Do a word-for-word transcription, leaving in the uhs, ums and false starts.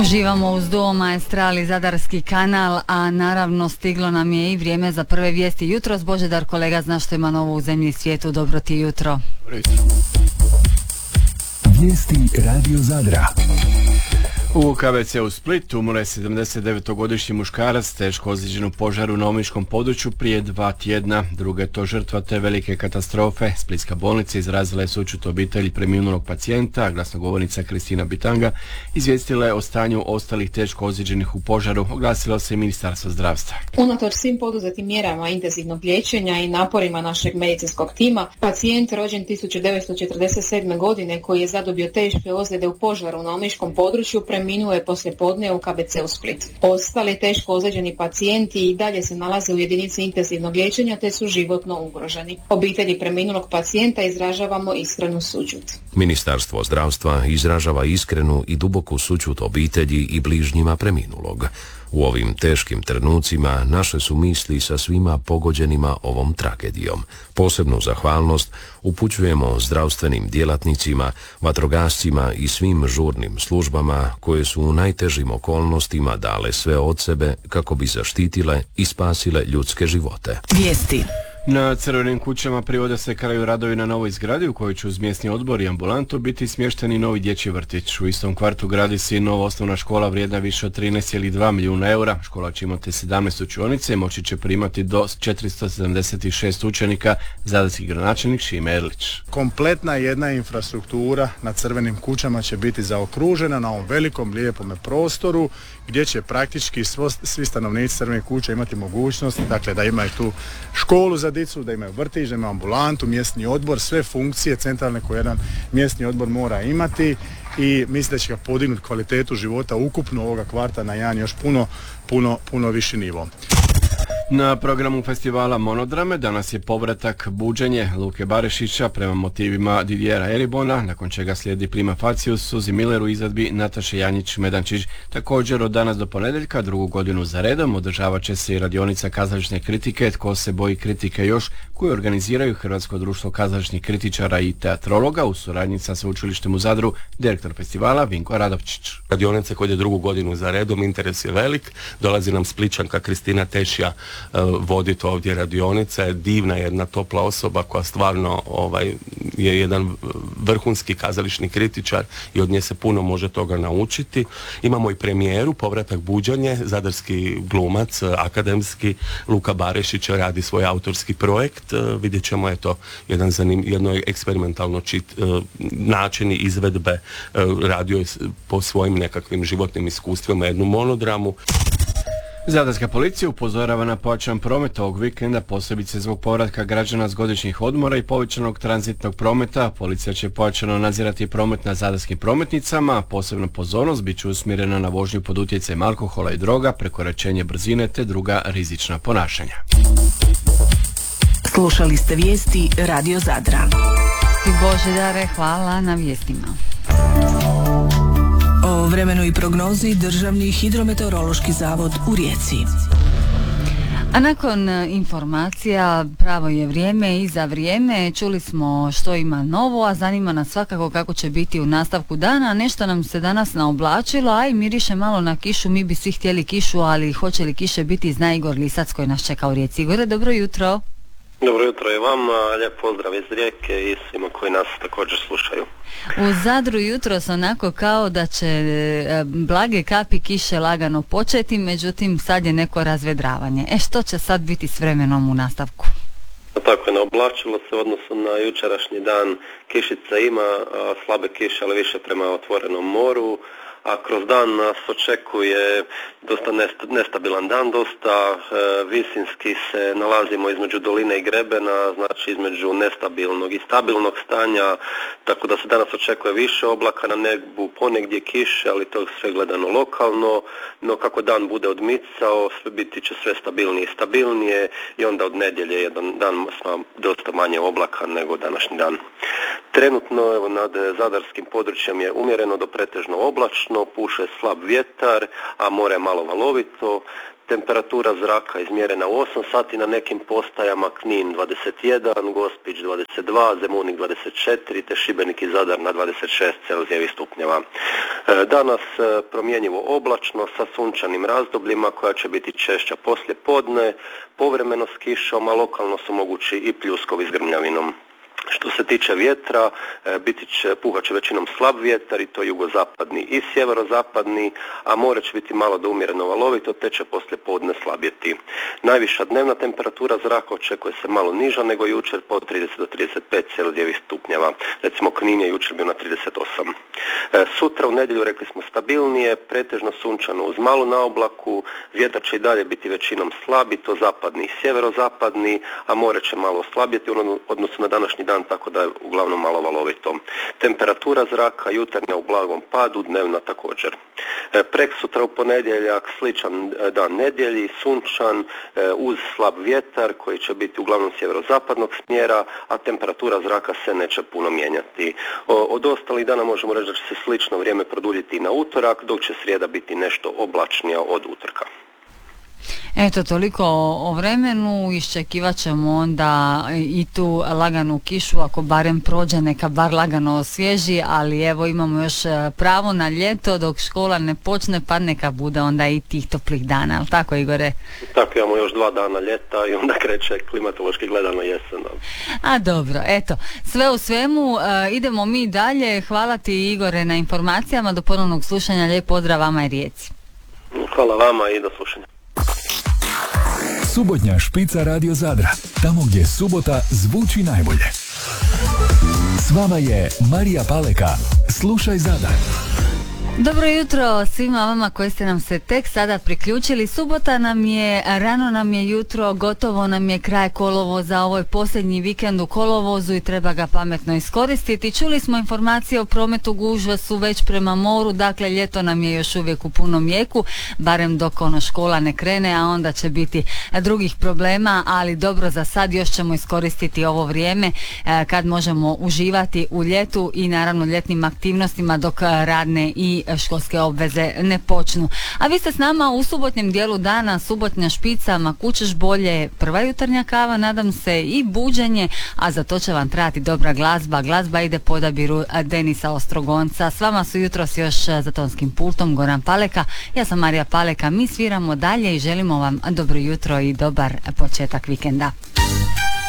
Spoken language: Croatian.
Uživamo uz duo Maestrali Zadarski kanal, a naravno stiglo nam je i vrijeme za prve vijesti jutros. Božidar, kolega, zna što ima novo u zemlji i svijetu. Dobro ti jutro. Vijesti Radio Zadra. U K B C u Splitu umro je sedamdesetdevetogodišnji muškarac teško ozlijeđen u požaru na omiškom području prije dva tjedna. Druga je to žrtva te velike katastrofe. Splitska bolnica izrazila je sućut obitelji preminulog pacijenta, a glasnogovornica Kristina Bitanga izvijestila je o stanju ostalih teško ozlijeđenih u požaru. Oglasilo se i Ministarstvo zdravstva. Unatoč svim poduzetim mjerama intenzivnog liječenja i naporima našeg medicinskog tima, pacijent rođen tisuću devetsto četrdeset sedme. godine koji je zadobio teške ozljede u požaru na omiškom području preminuo je poslije podne u K B C u Split. Ostali teško ozlijeđeni pacijenti i dalje se nalaze u jedinici intenzivnog liječenja te su životno ugroženi. Obitelji preminulog pacijenta izražavamo iskrenu sućut. Ministarstvo zdravstva izražava iskrenu i duboku sućut obitelji i bližnjima preminulog. U ovim teškim trenucima naše su misli sa svima pogođenima ovom tragedijom. Posebnu zahvalnost upućujemo zdravstvenim djelatnicima, vatrogascima i svim žurnim službama koje su u najtežim okolnostima dale sve od sebe kako bi zaštitile i spasile ljudske živote. Vijesti. Na Crvenim kućama privode se kraju radovi na novoj zgradi u kojoj će uz mjesni odbor i ambulantu biti smješteni novi dječji vrtić. U istom kvartu gradi se i nova osnovna škola vrijedna više od trinaest zarez dva milijuna eura. Škola će imati sedamnaest učionice i moći će primati do četiristo sedamdeset šest učenika, zadarski gradonačelnik Šime Erlić. Kompletna jedna infrastruktura na Crvenim kućama će biti zaokružena na ovom velikom lijepom prostoru gdje će praktički svo, svi stanovnici Crvenih kuća imati mogućnost, dakle da imaju tu školu za dicu, da imaju vrtić, da imaju ambulantu, mjesni odbor, sve funkcije centralne koje jedan mjesni odbor mora imati i mislim da će ga podignuti kvalitetu života ukupno ovoga kvarta na jedan još puno, puno, puno viši nivo. Na programu festivala Monodrame danas je povratak Buđenje Luke Barešića prema motivima Didiera Eribona, nakon čega slijedi Prima facie Suzi Miller u izvedbi Nataše Janjić-Medančić. Također od danas do ponedjeljka, drugu godinu za redom, održavat će se i radionica kazališne kritike Tko se boji kritike još, koju organiziraju Hrvatsko društvo kazališnih kritičara i teatrologa u suradnji sa Sveučilištem u Zadru, direktor festivala Vinko Radovčić. Radionice koje je drugu godinu za redom, interes je velik, dolazi nam Spličanka Kristina Tešja voditi ovdje radionice, divna jedna topla osoba koja stvarno ovaj, je jedan vrhunski kazališni kritičar i od nje se puno može toga naučiti. Imamo i premijeru, povratak Buđanje, zadarski glumac, akademski, Luka Barešić radi svoj autorski projekt, vidjet ćemo eto jedan zanim, jedno eksperimentalno čit, način izvedbe, radio je po svojim nekakvim životnim iskustvima jednu monodramu. Zadarska policija upozorava na pojačan promet ovog vikenda, posebice zbog povratka građana s godišnjih odmora i povećanog tranzitnog prometa. Policija će pojačano nadzirati promet na zadarskim prometnicama, a posebna pozornost bit će usmjerena na vožnju pod utjecajem alkohola i droga, prekoračenje brzine te druga rizična ponašanja. Slušali ste vijesti Radio Zadra. Božidare, hvala na vijestima. O vremenu i prognozi Državni hidrometeorološki zavod u Rijeci. A nakon informacija pravo je vrijeme i za vrijeme. Čuli smo što ima novo, a zanima nas svakako kako će biti u nastavku dana. Nešto nam se danas naoblačilo, a i miriše malo na kišu. Mi bi svi htjeli kišu, ali hoće li kiše biti, zna Igor Lisac koji nas čeka u Rijeci. Igore, dobro jutro. Dobro jutro i vama, lijep pozdrav iz Rijeke i svima koji nas također slušaju. U Zadru jutros onako kao da će e, blage kapi kiše lagano početi, međutim sad je neko razvedravanje. E što će sad biti s vremenom u nastavku? Tako je, naoblačilo se u odnosu na jučerašnji dan, kišica ima, a, slabe kiše, ali više prema otvorenom moru. A kroz dan nas očekuje dosta nestabilan dan, dosta e, visinski se nalazimo između doline i grebena, znači između nestabilnog i stabilnog stanja, tako da se danas očekuje više oblaka na nebu, ponegdje kiše, ali to sve gledano lokalno, no kako dan bude odmicao, sve biti će sve stabilnije i stabilnije i onda od nedjelje jedan dan smo dosta manje oblaka nego današnji dan. Trenutno evo, nad zadarskim područjem je umjereno do pretežno oblačno, puše slab vjetar, a more je malo valovito. temperatura zraka izmjerena u osam sati na nekim postajama, Knin dvadeset jedan, Gospić dvadeset dva, Zemunik dvadeset četiri te Šibenik i Zadar na dvadeset šest Celzijevih stupnjeva. Danas promjenjivo oblačno sa sunčanim razdobljima koja će biti češća poslije podne, povremeno s kišom, a lokalno su mogući i pljuskovi s grmljavinom. Što se tiče vjetra, biti će, puhat će većinom slab vjetar i to jugozapadni i sjeverozapadni, a more će biti malo do umjereno valovito te će poslije podne slabjeti. Najviša dnevna temperatura zraka očekuje se malo niža nego jučer po trideset do trideset pet Celzijevih stupnjeva. Recimo Knin je jučer bio na trideset osam. Sutra u nedjelju rekli smo stabilnije, pretežno sunčano uz malu naoblaku, vjetar će i dalje biti većinom slabi, to zapadni i sjeverozapadni, a more će malo oslabjeti u odnosu na današnji dan, tako da je uglavnom malo valovito. Temperatura zraka jutarnja u blagom padu, dnevna također. Preksutra u ponedjeljak sličan dan nedjelji, sunčan uz slab vjetar koji će biti uglavnom sjeverozapadnog smjera, a temperatura zraka se neće puno mijenjati. Od ostalih dana možemo reći da će se slično vrijeme produljiti i na utorak, dok će srijeda biti nešto oblačnija od utorka. Eto, toliko o vremenu, iščekivat ćemo onda i tu laganu kišu, ako barem prođe neka bar lagano osvježi, ali evo imamo još pravo na ljeto dok škola ne počne, pa neka bude onda i tih toplih dana, ali tako Igore? Tako, imamo još dva dana ljeta i onda kreće klimatološki gledano jesen. A dobro, eto, sve u svemu, idemo mi dalje, hvala ti Igore na informacijama, do ponovnog slušanja, lijep pozdrav vama i Rijeci. Hvala vama i do slušanja. Subotnja špica Radio Zadra, tamo gdje subota zvuči najbolje. S vama je Marija Paleka. Slušaj Zadar. Dobro jutro svima vama koji ste nam se tek sada priključili. Subota nam je, rano nam je jutro, gotovo nam je kraj kolovoza, ovo je posljednji vikend u kolovozu i treba ga pametno iskoristiti. Čuli smo informacije o prometu, gužve su već prema moru, dakle ljeto nam je još uvijek u punom jeku, barem dok ono škola ne krene, a onda će biti drugih problema, ali dobro, za sad još ćemo iskoristiti ovo vrijeme kad možemo uživati u ljetu i naravno ljetnim aktivnostima dok radne i školske obveze ne počnu. A vi ste s nama u subotnjem dijelu dana, subotnja špica, ma kućeš bolje, prva jutarnja kava, nadam se i buđenje, a za to će vam trebati dobra glazba. Glazba ide po odabiru Denisa Ostrogonca. S vama su jutros još za tonskim pultom Goran Paleka, ja sam Marija Paleka, mi sviramo dalje i želimo vam dobro jutro i dobar početak vikenda.